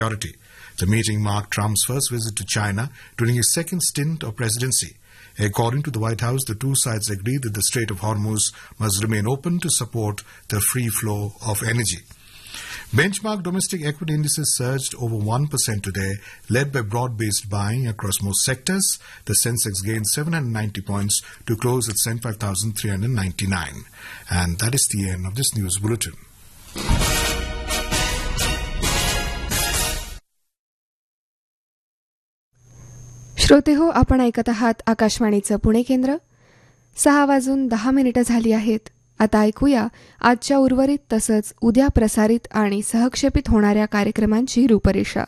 security. The meeting marked Trump's first visit to China during his second stint of presidency. According to the White House, the two sides agreed that the Strait of Hormuz must remain open to support the free flow of energy. Benchmark domestic equity indices surged over 1% today, led by broad-based buying across most sectors. The Sensex gained 790 points to close at 75,399. And that is the end of this news bulletin. श्रोते हो, आपण ऐकत आहात आकाशवाणीचं पुणे केंद्र. 6:10 झाली आहेत. आता ऐकूया आजच्या उर्वरित तसंच उद्या प्रसारित आणि सहक्षेपित होणाऱ्या कार्यक्रमांची रूपरेषा.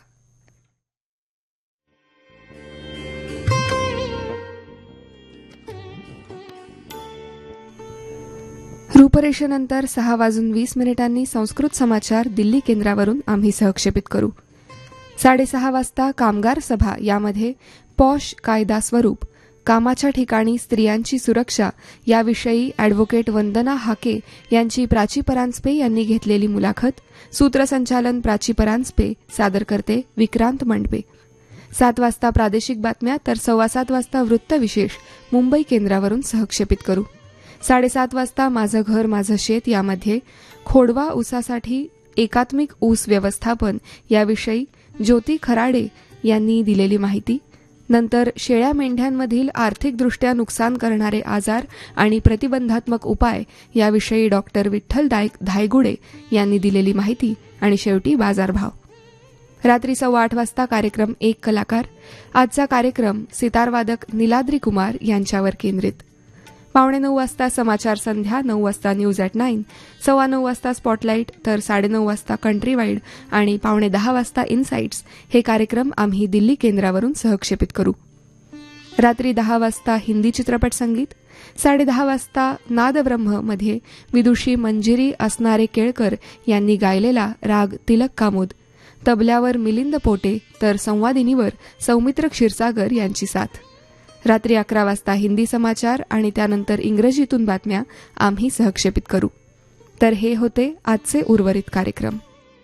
रूपरेषेनंतर 6:20 संस्कृत समाचार दिल्ली केंद्रावरून आम्ही सहक्षेपित करू. 6:30 वाजता कामगार सभा, यामध्ये पॉश कायदा स्वरूप, कामाच्या ठिकाणी स्त्रियांची सुरक्षा याविषयी अॅडव्होकेट वंदना हाके यांची प्राची परांजपे यांनी घेतलेली मुलाखत. सूत्रसंचालन प्राची परांजपे, सादरकर्ते विक्रांत मंडपे. 7 वाजता प्रादेशिक बातम्या, तर 7:15 वाजता वृत्तविशेष मुंबई केंद्रावरून सहक्षेपित करू. 7:30 वाजता माझं घर माझं शेत, यामध्ये खोडवा ऊसासाठी एकात्मिक ऊस व्यवस्थापन याविषयी ज्योती खराडे यांनी दिलेली माहिती. नंतर शेळ्या मेंढ्यांमधील आर्थिकदृष्ट्या नुकसान करणारे आजार आणि प्रतिबंधात्मक उपाय याविषयी डॉक्टर विठ्ठल धायगुडे यांनी दिलेली माहिती. आणि शेवटी बाजारभाव. रात्री 8:15 वाजता कार्यक्रम एक कलाकार. आजचा कार्यक्रम सितारवादक निलाद्री कुमार यांच्यावर केंद्रित. 9:15 वाजता समाचार संध्या, 9 वाजता न्यूज ॲट 9, 9:15 वाजता स्पॉटलाईट, तर 9:30 वाजता कंट्री वाईड आणि 9:15 वाजता इनसाइट्स हे कार्यक्रम आम्ही दिल्ली केंद्रावरून सहक्षेपित करू. रात्री 10 वाजता हिंदी चित्रपट संगीत. 10:30 वाजता नादब्रह्म मध्ये विदुषी मंजिरी असणारे केळकर यांनी गायलेला राग तिलक कामोद. तबल्यावर मिलिंद पोटे, तर संवादिनीवर सौमित्र क्षीरसागर यांची साथ. रात्री 11 वाजता हिंदी समाचार आणि त्यानंतर इंग्रजीतून बातम्या आम्ही सहक्षेपित करू. तर हे होते आजचे उर्वरित कार्यक्रम.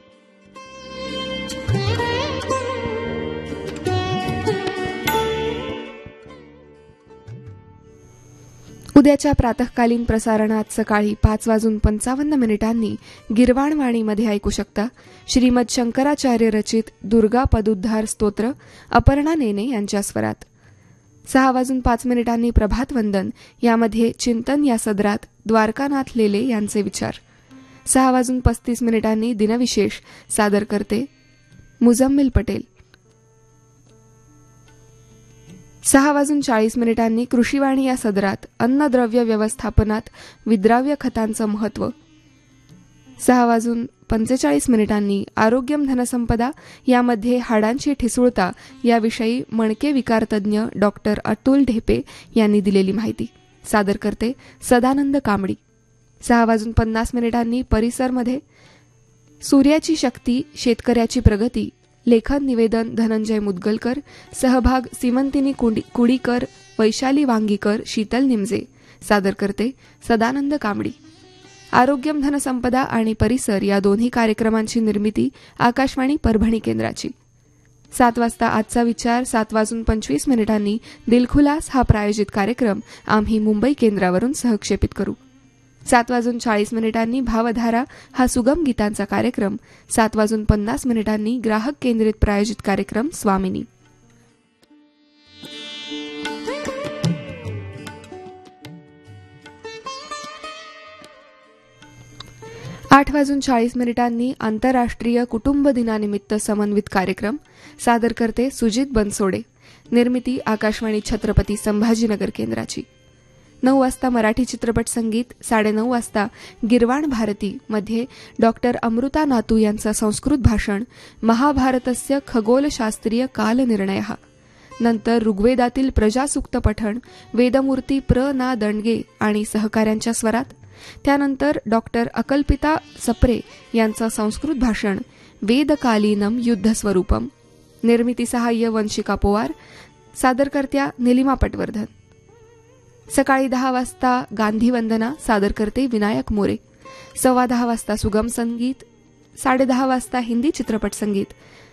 उद्याच्या प्रातःकालीन प्रसारणात सकाळी 5:55 गिरवाणवाणीमध्ये ऐकू शकता श्रीमद शंकराचार्य रचित दुर्गा पदुद्धार स्तोत्र अपर्णा नेने यांच्या स्वरात. 6:05 प्रभात वंदन, यामध्ये चिंतन या सदरात द्वारकानाथ लेले यांचे विचार. 6:35 दिनविशेष, सादर करते मुजम्मिल पटेल. 6:40 कृषीवाणी या सदरात अन्नद्रव्य व्यवस्थापनात विद्राव्य खतांचं महत्त्व. 6:45 आरोग्यम धनसंपदा, यामध्ये हाडांची ठिसूळता याविषयी मणके विकार तज्ज्ञ डॉक्टर अतुल ढेपे यांनी दिलेली माहिती. सादर करते सदानंद कांबडी. 6:50 परिसरमध्ये सूर्याची शक्ती, शेतकऱ्याची प्रगती, लेखन निवेदन धनंजय मुदगलकर, सहभाग सीमंतिनी कुडीकर, वैशाली वांगीकर, शीतल निमजे. सादर करते सदानंद कांबडी. आरोग्यम धनसंपदा आणि परिसर या दोन्ही कार्यक्रमांची निर्मिती आकाशवाणी परभणी केंद्राची. 7 वाजता आजचा विचार. 7:25 दिलखुलास हा प्रायोजित कार्यक्रम आम्ही मुंबई केंद्रावरून सहक्षेपित करू. 7:40 भावधारा हा सुगम गीतांचा कार्यक्रम. 7:50 ग्राहक केंद्रित प्रायोजित कार्यक्रम स्वामिनी. 8:40 आंतरराष्ट्रीय कुटुंब दिनानिमित्त समन्वित कार्यक्रम. सादर करते सुजित बनसोडे. निर्मिती आकाशवाणी छत्रपती संभाजीनगर केंद्राची. 9 वाजता मराठी चित्रपट संगीत. 9:30 वाजता गिरवाण भारती मध्ये डॉक्टर अमृता नातू यांचं संस्कृत भाषण महाभारतस्य खगोलशास्त्रीय कालनिर्णयः. नंतर ऋग्वेदातील प्रजासूक्त पठण वेदमूर्ती प्र ना दंडगे आणि सहकाऱ्यांच्या स्वरात. त्यानंतर डॉक्टर अकल्पिता सप्रे यांचं संस्कृत भाषण वेदकालीनम युद्धस्वरूपम. निर्मिती सहाय्य वंशिका पोवार. सादरकर्त्या निलिमा पटवर्धन. सकाळी 10 वाजता गांधी वंदना. सादर करते विनायक मोरे. 10:15 वाजता सुगम संगीत. 10:30 वाजता हिंदी चित्रपट संगीत.